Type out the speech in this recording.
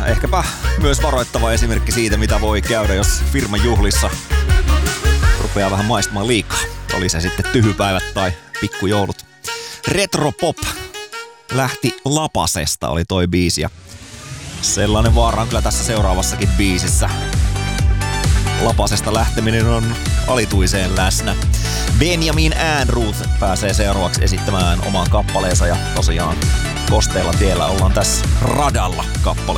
ehkäpä myös varoittava esimerkki siitä, mitä voi käydä, jos firman juhlissa rupeaa vähän maistamaan liikaa. Oli se sitten tyhypäivät tai pikkujoulut. Retropop lähti lapasesta, oli toi biisi. Ja sellainen vaara on kyllä tässä seuraavassakin biisissä. Lapasesta lähteminen on alituiseen läsnä. Benjamin Ehrnrooth pääsee seuraavaksi esittämään oman kappaleensa ja tosiaan kosteella tiellä ollaan tässä radalla kappale.